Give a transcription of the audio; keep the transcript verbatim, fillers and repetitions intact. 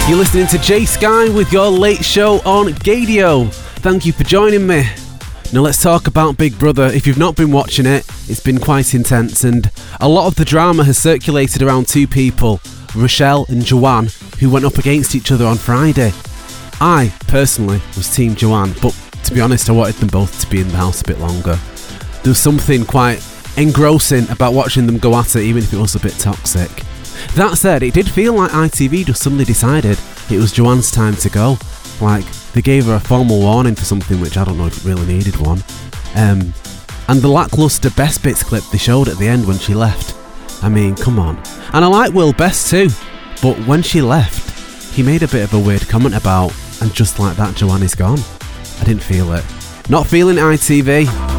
You're listening to Jay Sky with your late show on Gadio. Thank you for joining me. Now let's talk about Big Brother. If you've not been watching it, it's been quite intense, and a lot of the drama has circulated around two people, Rochelle and Joanne, who went up against each other on Friday. I, personally, was Team Joanne, but to be honest, I wanted them both to be in the house a bit longer. There was something quite engrossing about watching them go at it, even if it was a bit toxic. That said, it did feel like I T V just suddenly decided it was Joanne's time to go. Like, they gave her a formal warning for something which I don't know if it really needed one. Um, and the lacklustre Best Bits clip they showed at the end when she left. I mean, come on. And I like Will Best too, but when she left, he made a bit of a weird comment about, and just like that, Joanne is gone. I didn't feel it. Not feeling I T V.